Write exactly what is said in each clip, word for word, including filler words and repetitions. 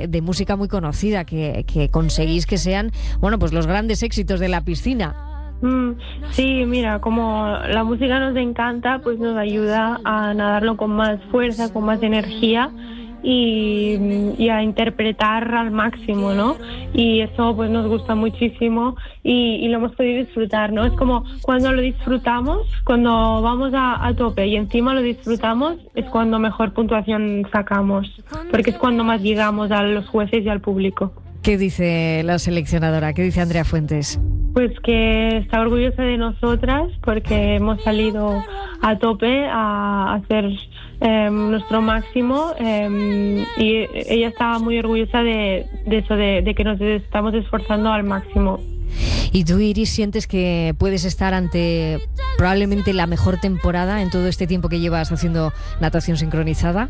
de, de música muy conocida, que, que conseguís que sean, bueno, pues los grandes éxitos de la piscina. Mm, sí, mira, como la música nos encanta, pues nos ayuda a nadarlo con más fuerza, con más energía y, y a interpretar al máximo, ¿no? Y eso pues nos gusta muchísimo y, y lo hemos podido disfrutar, ¿no? Es como cuando lo disfrutamos, cuando vamos a, a tope y encima lo disfrutamos, es cuando mejor puntuación sacamos, porque es cuando más llegamos a los jueces y al público. ¿Qué dice la seleccionadora? ¿Qué dice Andrea Fuentes? Pues que está orgullosa de nosotras porque hemos salido a tope a hacer eh, nuestro máximo eh, y ella estaba muy orgullosa de, de eso, de, de que nos estamos esforzando al máximo. ¿Y tú, Iris, sientes que puedes estar ante probablemente la mejor temporada en todo este tiempo que llevas haciendo natación sincronizada?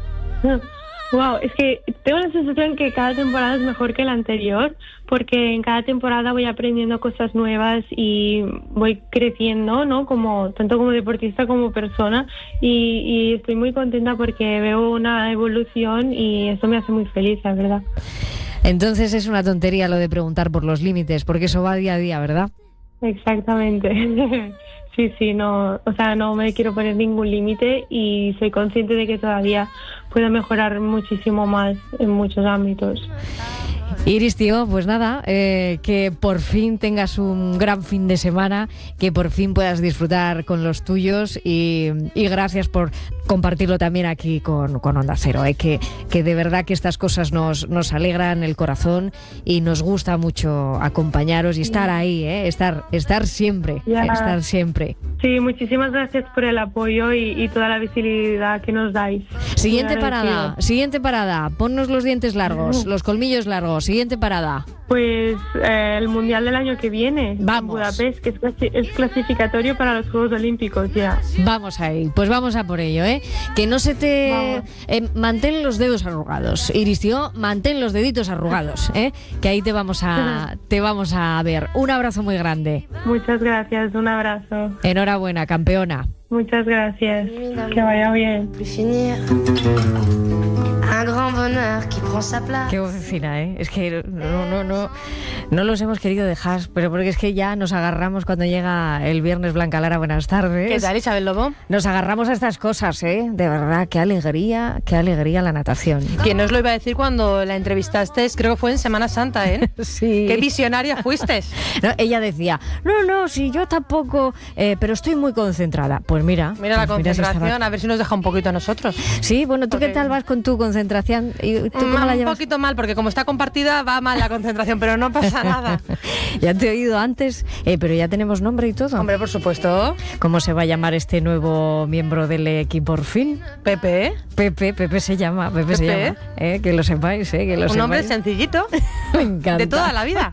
Wow, es que tengo la sensación que cada temporada es mejor que la anterior, porque en cada temporada voy aprendiendo cosas nuevas y voy creciendo, ¿no? Como tanto como deportista como persona, y, y estoy muy contenta porque veo una evolución y eso me hace muy feliz, la verdad. Entonces es una tontería lo de preguntar por los límites, porque eso va día a día, ¿verdad? Exactamente. Sí, sí, no, o sea, no me quiero poner ningún límite y soy consciente de que todavía puedo mejorar muchísimo más en muchos ámbitos. Iris, tío, pues nada, eh, que por fin tengas un gran fin de semana, que por fin puedas disfrutar con los tuyos y, y gracias por compartirlo también aquí con, con Onda Cero, eh, que, que de verdad que estas cosas nos, nos alegran el corazón y nos gusta mucho acompañaros y estar ahí, eh, estar, estar siempre, Ya. estar siempre. Sí, muchísimas gracias por el apoyo y, y toda la visibilidad que nos dais. Siguiente Muy parada, agradecido. siguiente parada, ponnos los dientes largos, los colmillos largos, siguiente parada. Pues eh, el Mundial del año que viene Vamos. en Budapest, que es, clasi- es clasificatorio para los Juegos Olímpicos ya. Vamos ahí, pues vamos a por ello, ¿eh? Que no se te... Eh, mantén los dedos arrugados, Iris, tío, mantén los deditos arrugados, ¿eh? Que ahí te vamos a, te vamos a ver. Un abrazo muy grande. Muchas gracias, un abrazo. Enhorabuena, campeona. Muchas gracias. Que vaya bien. Un grand bonheur qui prend sa place. Qué vocecina, ¿eh? Es que no, no, no, no los hemos querido dejar, pero porque es que ya nos agarramos cuando llega el viernes. Blanca Lara, buenas tardes. ¿Qué tal, Isabel Lobo? Nos agarramos a estas cosas, ¿eh? De verdad, qué alegría, qué alegría la natación. ¿Quién nos lo iba a decir cuando la entrevistaste? Creo que fue en Semana Santa, ¿eh? Sí. Qué visionaria fuiste. No, ella decía, no, no, si yo tampoco, eh, pero estoy muy concentrada. Pues mira. Mira la pues si concentración, estaba- a ver si nos deja un poquito a nosotros. Sí, bueno, ¿tú Porque- qué tal vas con tu concentración? ¿Y tú cómo Mm, la un llevas? poquito mal, porque como está compartida va mal la concentración, pero no pasa nada. Ya te he oído antes, eh, pero ya tenemos nombre y todo. Hombre, por supuesto. ¿Cómo se va a llamar este nuevo miembro del equipo por fin? Pepe, Pepe, Pepe se llama, Pepe, se Pepe. llama. Eh, que lo sepáis, eh, que lo un nombre sepáis. sencillito, Me encanta. de toda la vida.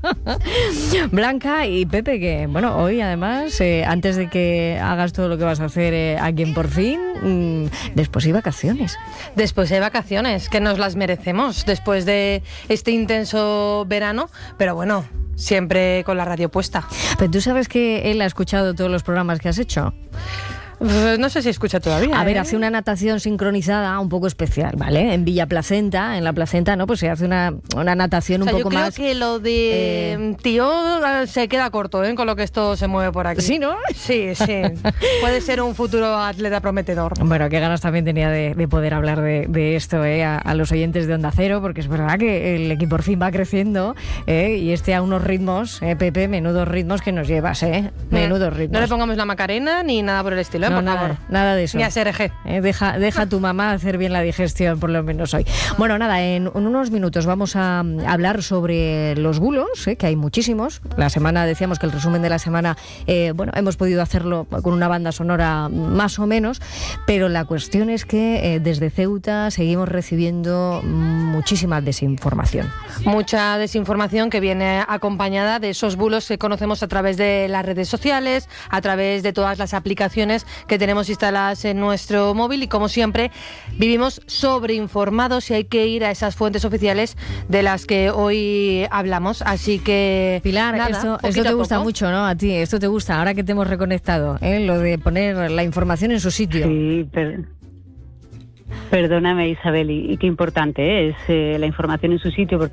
Blanca y Pepe, que bueno, hoy además, eh, antes de que hagas todo lo que vas a hacer eh, aquí en Por Fin, mmm, después hay vacaciones. Después hay vacaciones, que nos las merecemos después de este intenso verano, pero bueno, siempre con la radio puesta. Pero tú sabes que él ha escuchado todos los programas que has hecho. Pues no sé si escucha todavía. A ver, ¿eh? hace una natación sincronizada un poco especial, ¿vale? En Villa Placenta, en la Placenta, ¿no? Pues se hace una, una natación O sea, un yo poco creo más... que lo de eh, tío eh, se queda corto, ¿eh? Con lo que esto se mueve por aquí. ¿Sí, no? Sí, sí. Puede ser un futuro atleta prometedor. Bueno, qué ganas también tenía de, de poder hablar de, de esto eh, a, a los oyentes de Onda Cero, porque es verdad que el equipo por fin va creciendo eh, y este a unos ritmos, eh, Pepe, menudos ritmos que nos llevas, ¿eh? Menudos ritmos. No le pongamos la Macarena ni nada por el estilo, ¿eh? No, por nada, favor. nada de eso. Ni a S R G. Eh, deja, deja a tu mamá hacer bien la digestión, por lo menos hoy. Bueno, nada, en, en unos minutos vamos a mm, hablar sobre los bulos, eh, que hay muchísimos. La semana, decíamos que el resumen de la semana, eh, bueno, hemos podido hacerlo con una banda sonora más o menos, pero la cuestión es que eh, desde Ceuta seguimos recibiendo muchísima desinformación. Mucha desinformación que viene acompañada de esos bulos que conocemos a través de las redes sociales, a través de todas las aplicaciones que tenemos instaladas en nuestro móvil y, como siempre, vivimos sobreinformados y hay que ir a esas fuentes oficiales de las que hoy hablamos. Así que, Pilar, nada, esto, poquito esto te a gusta poco. mucho, ¿no? A ti, esto te gusta, ahora que te hemos reconectado, ¿eh? Lo de poner la información en su sitio. Sí, per- perdóname, Isabel, y, y qué importante es eh, la información en su sitio, porque